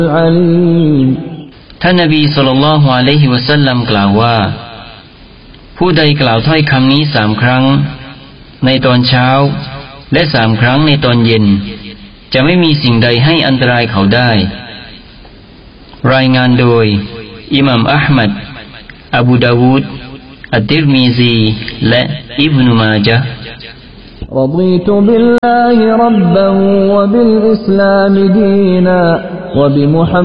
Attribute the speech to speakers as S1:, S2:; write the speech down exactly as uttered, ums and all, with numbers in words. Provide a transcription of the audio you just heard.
S1: ท่านนบีศ็อลลัลลอฮุอะลัยฮิวะซัลลัมกล่าวว่าผู้ใดกล่าวถ้อยคำนี้สามครั้งในตอนเช้าและสามครั้งในตอนเย็นจะไม่มีสิ่งใดให้อันตรายเขาได้รายงานโดยอิหม่ามอะห์มัดอบูดาวูดอัตติรมิซีและอิบนุมาญะห์
S2: رضيت بالله ربا وبالإسلام دينا وبمحمد